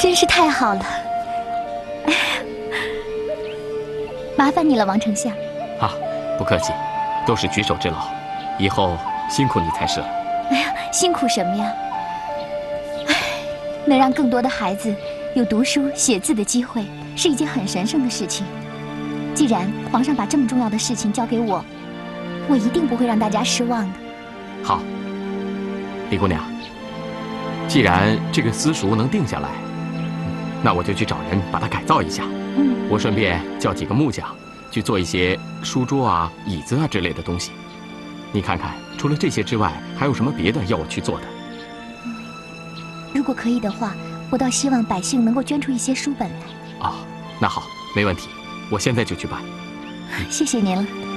真是太好了。哎，麻烦你了，王丞相。 啊，不客气，都是举手之劳，以后辛苦你才是了。 哎呀，辛苦什么呀？哎，能让更多的孩子有读书写字的机会，是一件很神圣的事情。既然皇上把这么重要的事情交给我，我一定不会让大家失望的。 好，李姑娘，既然这个私塾能定下来，那我就去找人把它改造一下。我顺便叫几个木匠去做一些书桌啊、椅子啊之类的东西。你看看，除了这些之外，还有什么别的要我去做的？ 如果可以的话，我倒希望百姓能够捐出一些书本来。 哦，那好，没问题，我现在就去办。 谢谢您了。